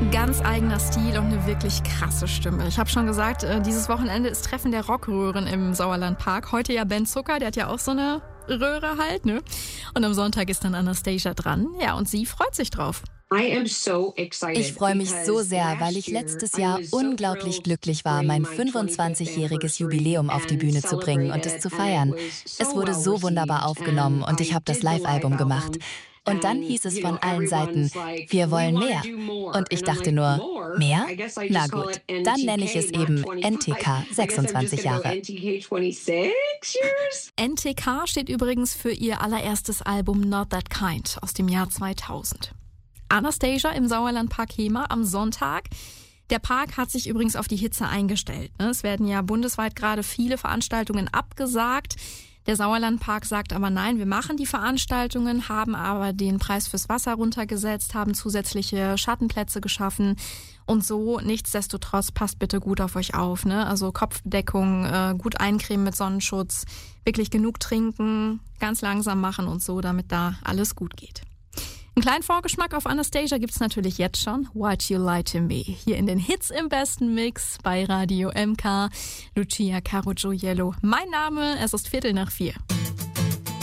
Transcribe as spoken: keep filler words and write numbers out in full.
Ganz eigener Stil und eine wirklich krasse Stimme. Ich habe schon gesagt, dieses Wochenende ist Treffen der Rockröhren im Sauerlandpark. Heute ja Ben Zucker, der hat ja auch so eine Röhre halt, ne? Und am Sonntag ist dann Anastasia dran. Ja, und sie freut sich drauf. Ich freue mich so sehr, weil ich letztes Jahr unglaublich glücklich war, mein fünfundzwanzigjähriges Jubiläum auf die Bühne zu bringen und es zu feiern. Es wurde so wunderbar aufgenommen und ich habe das Live-Album gemacht. Und dann hieß es von allen Seiten, wir wollen mehr. Und ich dachte nur, mehr? Na gut, dann nenne ich es eben N T K sechsundzwanzig Jahre. N T K steht übrigens für ihr allererstes Album Not That Kind aus dem Jahr zweitausend. Anastasia im Sauerlandpark Hemer am Sonntag. Der Park hat sich übrigens auf die Hitze eingestellt. Es werden ja bundesweit gerade viele Veranstaltungen abgesagt. Der Sauerlandpark sagt aber nein, wir machen die Veranstaltungen, haben aber den Preis fürs Wasser runtergesetzt, haben zusätzliche Schattenplätze geschaffen und so. Nichtsdestotrotz passt bitte gut auf euch auf, ne? Also Kopfbedeckung, äh, gut eincremen mit Sonnenschutz, wirklich genug trinken, ganz langsam machen und so, damit da alles gut geht. Einen kleinen Vorgeschmack auf Anastasia gibt's natürlich jetzt schon. Why'd You Lie to Me? Hier in den Hits im besten Mix bei Radio M K. Lucia Caro Gioiello. Mein Name, es ist Viertel nach vier.